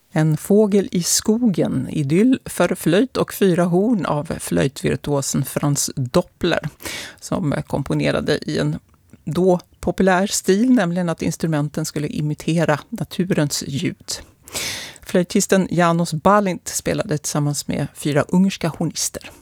En fågel i skogen, idyll för flöjt och 4 horn av flöjtvirtuosen Franz Doppler som komponerade i en då populär stil, nämligen att instrumenten skulle imitera naturens ljud. Flöjtisten János Balint spelade tillsammans med 4 ungerska hornister.